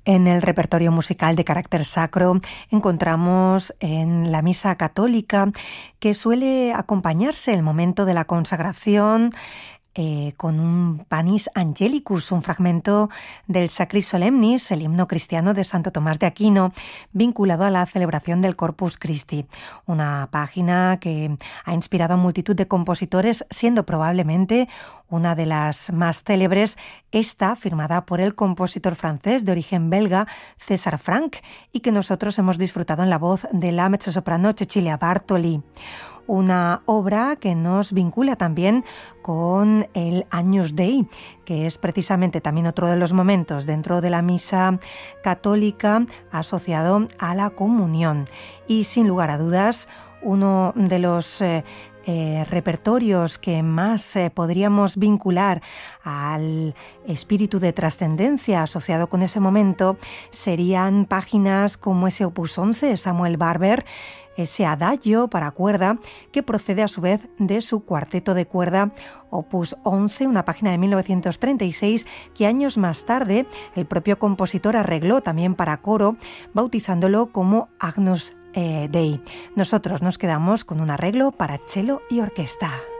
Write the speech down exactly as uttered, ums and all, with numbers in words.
En el repertorio musical de carácter sacro encontramos en la misa católica, que suele acompañarse el momento de la consagración eh, con un Panis Angelicus, un fragmento del Sacris Solemnis, el himno cristiano de Santo Tomás de Aquino, vinculado a la celebración del Corpus Christi, una página que ha inspirado a multitud de compositores, siendo probablemente una de las más célebres, esta firmada por el compositor francés de origen belga César Franck, y que nosotros hemos disfrutado en la voz de la mezzosoprano Cecilia Bartoli. Una obra que nos vincula también con el Agnus Dei, que es precisamente también otro de los momentos dentro de la misa católica asociado a la comunión. Y sin lugar a dudas, uno de los eh, Eh, repertorios que más eh, podríamos vincular al espíritu de trascendencia asociado con ese momento serían páginas como ese opus once, Samuel Barber, ese adagio para cuerda que procede a su vez de su cuarteto de cuerda opus once, una página de mil novecientos treinta y seis que años más tarde el propio compositor arregló también para coro, bautizándolo como Agnus Dei. Nosotros nos quedamos con un arreglo para cello y orquesta.